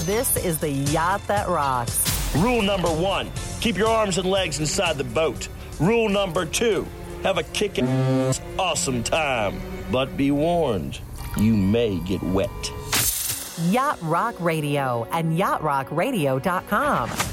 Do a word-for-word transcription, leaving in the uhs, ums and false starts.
This is the Yacht That Rocks. Rule number one, keep your arms and legs inside the boat. Rule number two, have a kickin' awesome time. But be warned, you may get wet. Yacht Rock Radio and yacht rock radio dot com.